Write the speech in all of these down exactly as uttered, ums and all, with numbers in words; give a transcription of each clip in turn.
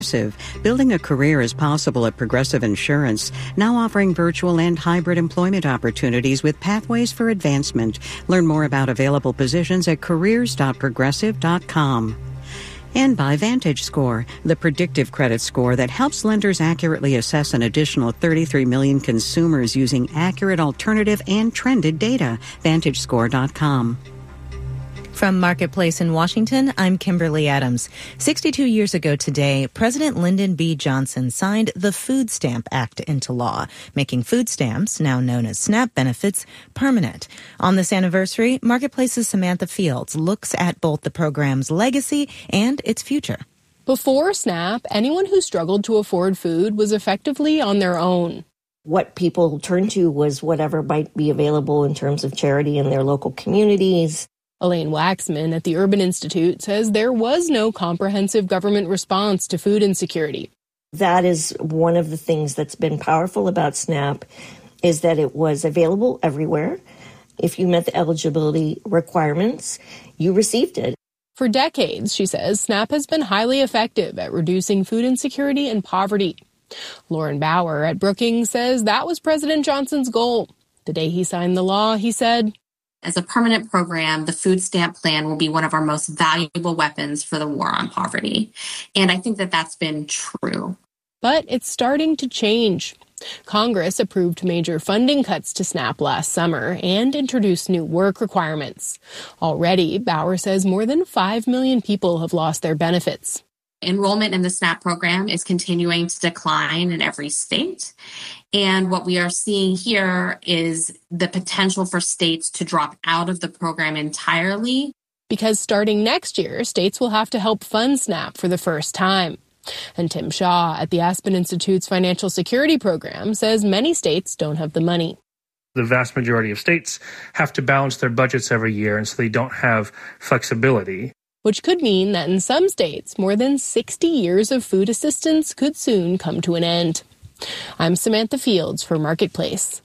Building a career is possible at Progressive Insurance, now offering virtual and hybrid employment opportunities with pathways for advancement. Learn more about available positions at careers dot progressive dot com. And by VantageScore, the predictive credit score that helps lenders accurately assess an additional thirty-three million consumers using accurate alternative and trended data. Vantage Score dot com. From Marketplace in Washington, I'm Kimberly Adams. sixty-two years ago today, President Lyndon B. Johnson signed the Food Stamp Act into law, making food stamps, now known as SNAP benefits, permanent. On this anniversary, Marketplace's Samantha Fields looks at both the program's legacy and its future. Before SNAP, anyone who struggled to afford food was effectively on their own. What people turned to was whatever might be available in terms of charity in their local communities. Elaine Waxman at the Urban Institute says there was no comprehensive government response to food insecurity. That is one of the things that's been powerful about SNAP, is that it was available everywhere. If you met the eligibility requirements, you received it. For decades, she says, SNAP has been highly effective at reducing food insecurity and poverty. Lauren Bauer at Brookings says that was President Johnson's goal. The day he signed the law, he said, as a permanent program, the food stamp plan will be one of our most valuable weapons for the war on poverty. And I think that that's been true. But it's starting to change. Congress approved major funding cuts to SNAP last summer and introduced new work requirements. Already, Bauer says more than five million people have lost their benefits. Enrollment in the SNAP program is continuing to decline in every state. And what we are seeing here is the potential for states to drop out of the program entirely. Because starting next year, states will have to help fund SNAP for the first time. And Tim Shaw at the Aspen Institute's Financial Security Program says many states don't have the money. The vast majority of states have to balance their budgets every year, and so they don't have flexibility. Which could mean that in some states, more than sixty years of food assistance could soon come to an end. I'm Samantha Fields for Marketplace.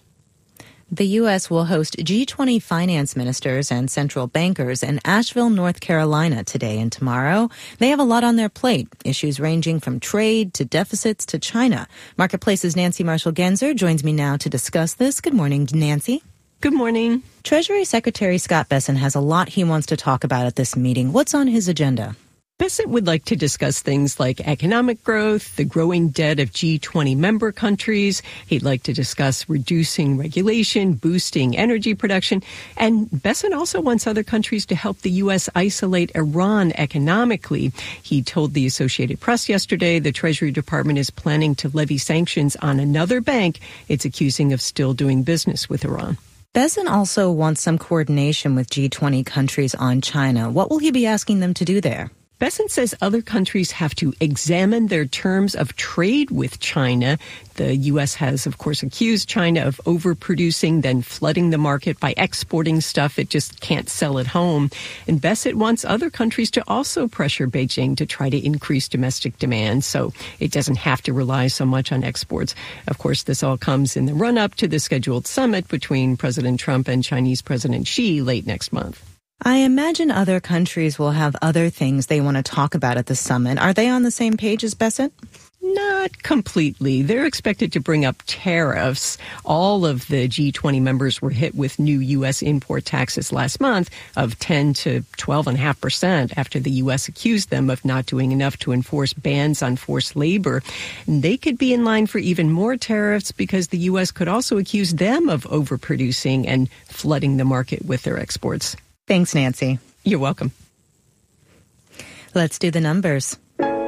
The U S will host G twenty finance ministers and central bankers in Asheville, North Carolina today and tomorrow. They have a lot on their plate, issues ranging from trade to deficits to China. Marketplace's Nancy Marshall-Genzer joins me now to discuss this. Good morning, Nancy. Good morning. Treasury Secretary Scott Bessent has a lot he wants to talk about at this meeting. What's on his agenda? Bessent would like to discuss things like economic growth, the growing debt of G twenty member countries. He'd like to discuss reducing regulation, boosting energy production. And Bessent also wants other countries to help the U S isolate Iran economically. He told the Associated Press yesterday the Treasury Department is planning to levy sanctions on another bank it's accusing of still doing business with Iran. Bessent also wants some coordination with G twenty countries on China. What will he be asking them to do there? Bessent says other countries have to examine their terms of trade with China. The U S has, of course, accused China of overproducing, then flooding the market by exporting stuff it just can't sell at home. And Bessent wants other countries to also pressure Beijing to try to increase domestic demand so it doesn't have to rely so much on exports. Of course, this all comes in the run-up to the scheduled summit between President Trump and Chinese President Xi late next month. I imagine other countries will have other things they want to talk about at the summit. Are they on the same page as Bessent? Not completely. They're expected to bring up tariffs. All of the G twenty members were hit with new U S import taxes last month of ten to twelve point five percent after the U S accused them of not doing enough to enforce bans on forced labor. And they could be in line for even more tariffs because the U S could also accuse them of overproducing and flooding the market with their exports. Thanks, Nancy. You're welcome. Let's do the numbers.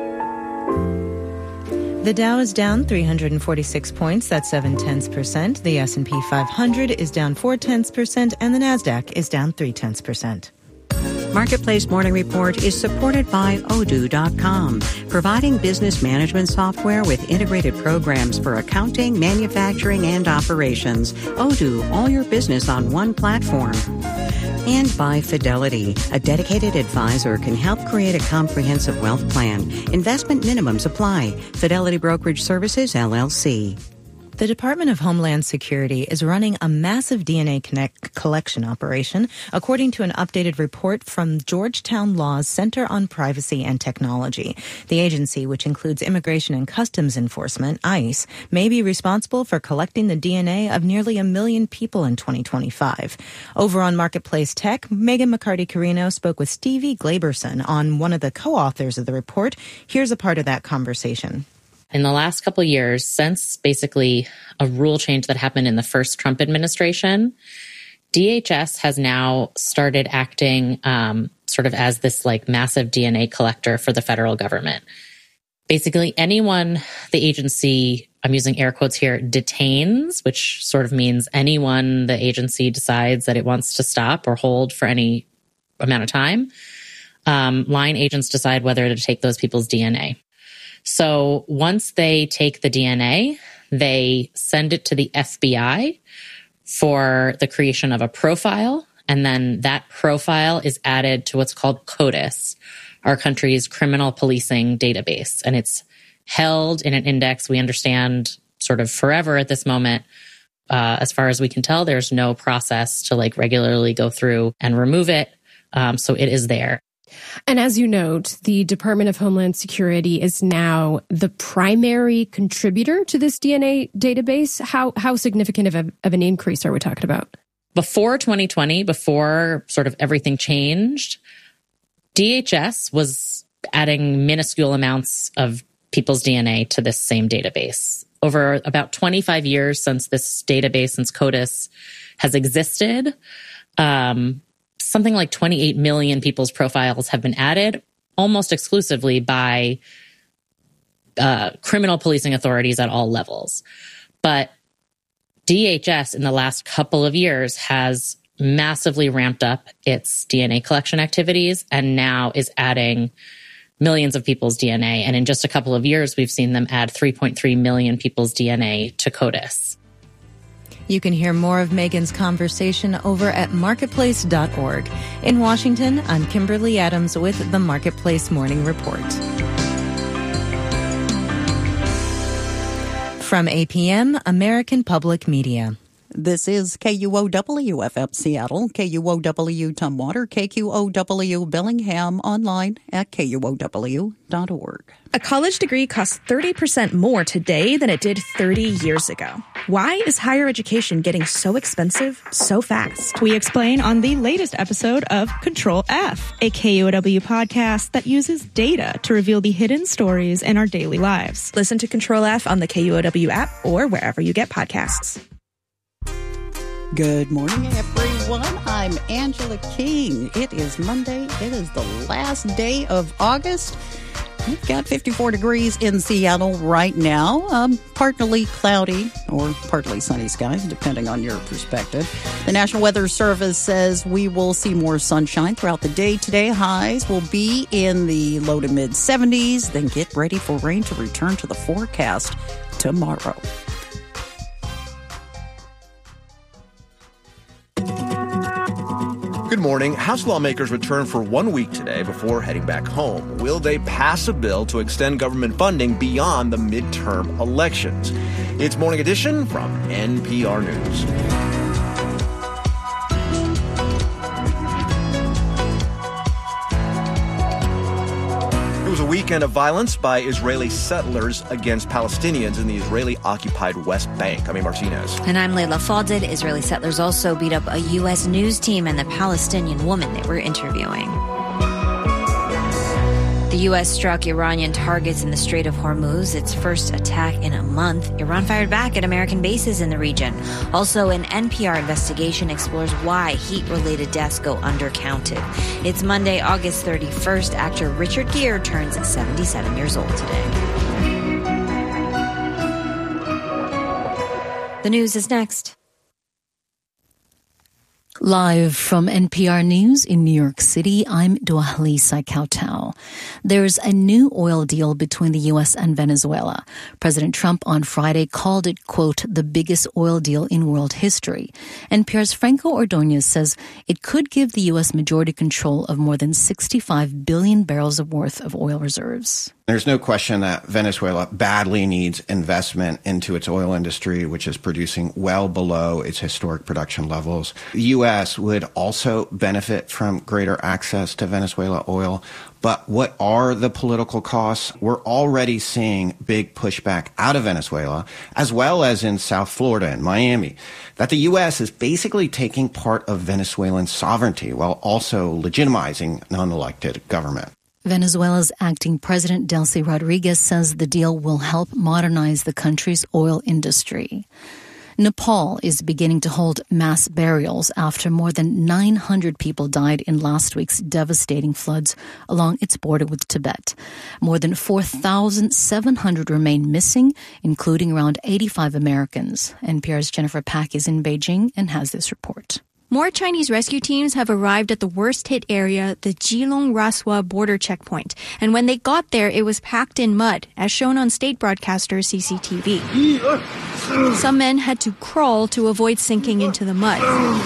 The Dow is down three hundred forty-six points. That's seven tenths percent. The S and P five hundred is down four tenths percent, and the Nasdaq is down three tenths percent. Marketplace Morning Report is supported by Odoo dot com, providing business management software with integrated programs for accounting, manufacturing, and operations. Odoo, all your business on one platform. And by Fidelity, a dedicated advisor can help create a comprehensive wealth plan. Investment minimums apply. Fidelity Brokerage Services, L L C. The Department of Homeland Security is running a massive D N A connect collection operation, according to an updated report from Georgetown Law's Center on Privacy and Technology. The agency, which includes Immigration and Customs Enforcement, ICE, may be responsible for collecting the D N A of nearly a million people in twenty twenty-five. Over on Marketplace Tech, Megan McCarty-Carino spoke with Stevie Glaberson on one of the co-authors of the report. Here's a part of that conversation. In the last couple of years, since basically a rule change that happened in the first Trump administration, D H S has now started acting um, sort of as this like massive D N A collector for the federal government. Basically, anyone the agency, I'm using air quotes here, detains, which sort of means anyone the agency decides that it wants to stop or hold for any amount of time, um, line agents decide whether to take those people's D N A. So once they take the D N A, they send it to the F B I for the creation of a profile. And then that profile is added to what's called CODIS, our country's criminal policing database. And it's held in an index, we understand, sort of forever at this moment. Uh, as far as we can tell, there's no process to like regularly go through and remove it. Um, so it is there. And as you note, the Department of Homeland Security is now the primary contributor to this D N A database. How how significant of, a, of an increase are we talking about? Before twenty twenty, before sort of everything changed, D H S was adding minuscule amounts of people's D N A to this same database. Over about twenty-five years since this database, since CODIS has existed, um, something like twenty-eight million people's profiles have been added almost exclusively by uh, criminal policing authorities at all levels. But D H S in the last couple of years has massively ramped up its D N A collection activities and now is adding millions of people's D N A. And in just a couple of years, we've seen them add three point three million people's D N A to CODIS. You can hear more of Megan's conversation over at marketplace dot org. In Washington, I'm Kimberly Adams with the Marketplace Morning Report. From A P M, American Public Media. This is K U O W F M Seattle, K U O W Tumwater, K Q O W Bellingham, online at K U O W dot org. A college degree costs thirty percent more today than it did thirty years ago. Why is higher education getting so expensive so fast? We explain on the latest episode of Control F, a K U O W podcast that uses data to reveal the hidden stories in our daily lives. Listen to Control F on the K U O W app or wherever you get podcasts. Good morning, everyone. I'm Angela King. It is Monday. It is the last day of August. We've got fifty-four degrees in Seattle right now. Um, partly cloudy or partly sunny skies, depending on your perspective. The National Weather Service says we will see more sunshine throughout the day today. Highs will be in the low to mid seventies. Then get ready for rain to return to the forecast tomorrow. Good morning. House lawmakers return for one week today before heading back home. Will they pass a bill to extend government funding beyond the midterm elections? It's Morning Edition from N P R News. It was a weekend of violence by Israeli settlers against Palestinians in the Israeli-occupied West Bank. I'm Amy Martinez. And I'm Layla Fadel. Israeli settlers also beat up a U S news team and the Palestinian woman they were interviewing. The U S struck Iranian targets in the Strait of Hormuz, its first attack in a month. Iran fired back at American bases in the region. Also, an N P R investigation explores why heat-related deaths go undercounted. It's Monday, August thirty-first. Actor Richard Gere turns seventy-seven years old today. The news is next. Live from N P R News in New York City, I'm Duahlisa Kautal. There's a new oil deal between the U S and Venezuela. President Trump on Friday called it, quote, the biggest oil deal in world history. N P R's Franco Ordonez says it could give the U S majority control of more than sixty-five billion barrels of worth of oil reserves. There's no question that Venezuela badly needs investment into its oil industry, which is producing well below its historic production levels. The U S would also benefit from greater access to Venezuela oil. But what are the political costs? We're already seeing big pushback out of Venezuela, as well as in South Florida and Miami, that the U S is basically taking part of Venezuelan sovereignty while also legitimizing an unelected government. Venezuela's acting president, Delcy Rodriguez, says the deal will help modernize the country's oil industry. Nepal is beginning to hold mass burials after more than nine hundred people died in last week's devastating floods along its border with Tibet. More than four thousand seven hundred remain missing, including around eighty-five Americans. N P R's Jennifer Pack is in Beijing and has this report. More Chinese rescue teams have arrived at the worst-hit area, the Geelong-Raswa border checkpoint. And when they got there, it was packed in mud, as shown on state broadcaster C C T V. Some men had to crawl to avoid sinking into the mud.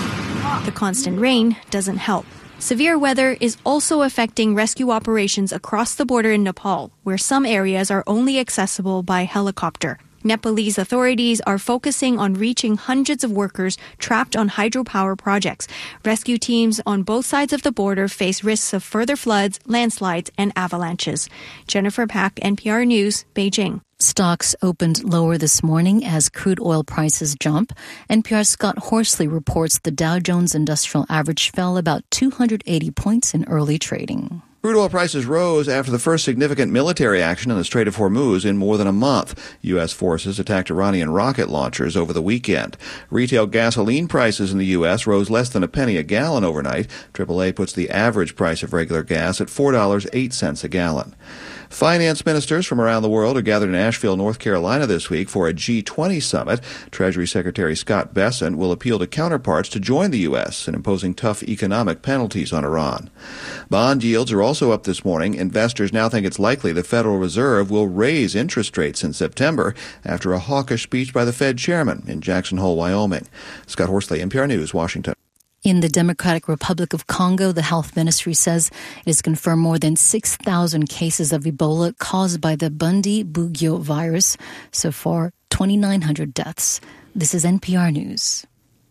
The constant rain doesn't help. Severe weather is also affecting rescue operations across the border in Nepal, where some areas are only accessible by helicopter. Nepalese authorities are focusing on reaching hundreds of workers trapped on hydropower projects. Rescue teams on both sides of the border face risks of further floods, landslides, and avalanches. Jennifer Pack, N P R News, Beijing. Stocks opened lower this morning as crude oil prices jump. N P R's Scott Horsley reports the Dow Jones Industrial Average fell about two hundred eighty points in early trading. Crude oil prices rose after the first significant military action in the Strait of Hormuz in more than a month. U S forces attacked Iranian rocket launchers over the weekend. Retail gasoline prices in the U S rose less than a penny a gallon overnight. triple A puts the average price of regular gas at four dollars and eight cents a gallon. Finance ministers from around the world are gathered in Asheville, North Carolina this week for a G twenty summit. Treasury Secretary Scott Bessent will appeal to counterparts to join the U S in imposing tough economic penalties on Iran. Bond yields are also up this morning. Investors now think it's likely the Federal Reserve will raise interest rates in September after a hawkish speech by the Fed chairman in Jackson Hole, Wyoming. Scott Horsley, N P R News, Washington. In the Democratic Republic of Congo, the health ministry says it has confirmed more than six thousand cases of Ebola caused by the Bundi-Bugyo virus. So far, twenty-nine hundred deaths. This is N P R News.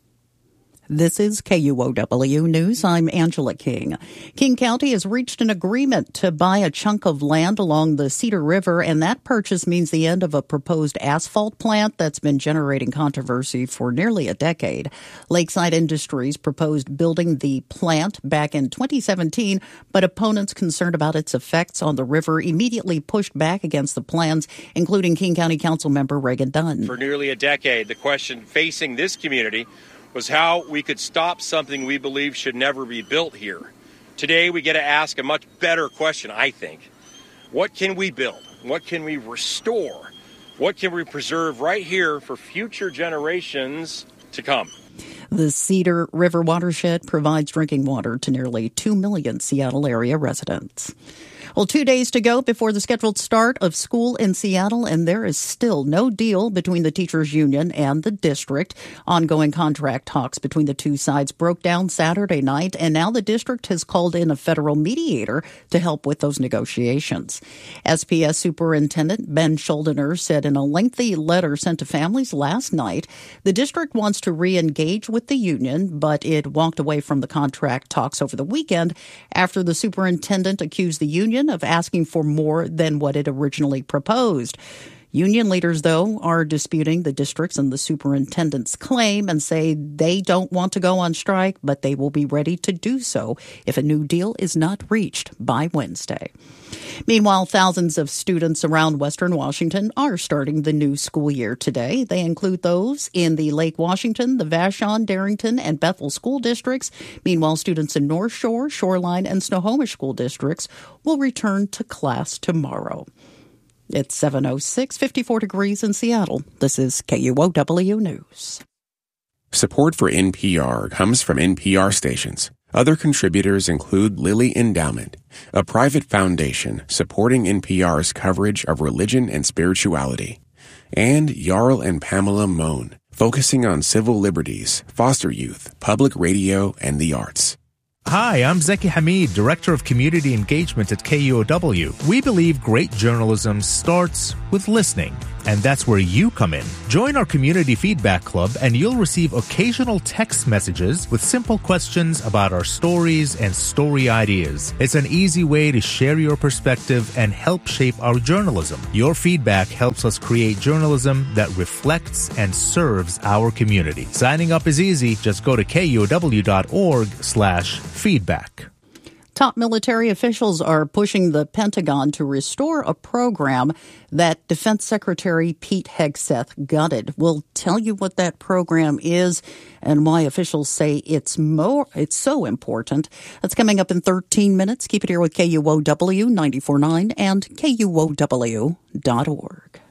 This is K U O W News. I'm Angela King. King County has reached an agreement to buy a chunk of land along the Cedar River, and that purchase means the end of a proposed asphalt plant that's been generating controversy for nearly a decade. Lakeside Industries proposed building the plant back in twenty seventeen, but opponents concerned about its effects on the river immediately pushed back against the plans, including King County Council member Reagan Dunn. For nearly a decade, the question facing this community was how we could stop something we believe should never be built here. Today, we get to ask a much better question, I think. What can we build? What can we restore? What can we preserve right here for future generations to come? The Cedar River watershed provides drinking water to nearly two million Seattle area residents. Well, two days to go before the scheduled start of school in Seattle, and there is still no deal between the teachers' union and the district. Ongoing contract talks between the two sides broke down Saturday night, and now the district has called in a federal mediator to help with those negotiations. S P S Superintendent Ben Schuldener said in a lengthy letter sent to families last night, the district wants to re-engage with the union, but it walked away from the contract talks over the weekend after the superintendent accused the union of asking for more than what it originally proposed. Union leaders, though, are disputing the district's and the superintendent's claim and say they don't want to go on strike, but they will be ready to do so if a new deal is not reached by Wednesday. Meanwhile, thousands of students around Western Washington are starting the new school year today. They include those in the Lake Washington, the Vashon, Darrington, and Bethel school districts. Meanwhile, students in North Shore, Shoreline, and Snohomish school districts will return to class tomorrow. It's seven oh six, fifty-four degrees in Seattle. This is K U O W News. Support for N P R comes from N P R stations. Other contributors include Lilly Endowment, a private foundation supporting N P R's coverage of religion and spirituality, and Jarl and Pamela Mohn, focusing on civil liberties, foster youth, public radio, and the arts. Hi, I'm Zeki Hamid, Director of Community Engagement at K U O W. We believe great journalism starts with listening, and that's where you come in. Join our Community Feedback Club, and you'll receive occasional text messages with simple questions about our stories and story ideas. It's an easy way to share your perspective and help shape our journalism. Your feedback helps us create journalism that reflects and serves our community. Signing up is easy. Just go to kuow.org slash feedback. Top military officials are pushing the Pentagon to restore a program that Defense Secretary Pete Hegseth gutted. We'll tell you what that program is and why officials say it's more it's so important. That's coming up in thirteen minutes. Keep it here with K U O W ninety-four point nine and K U O W dot org.